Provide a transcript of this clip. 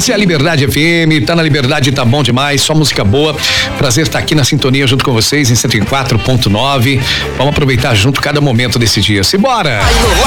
Essa é a Liberdade FM, tá na Liberdade, tá bom demais, só música boa. Prazer estar aqui na sintonia junto com vocês em 104.9. Vamos aproveitar junto cada momento desse dia. Simbora!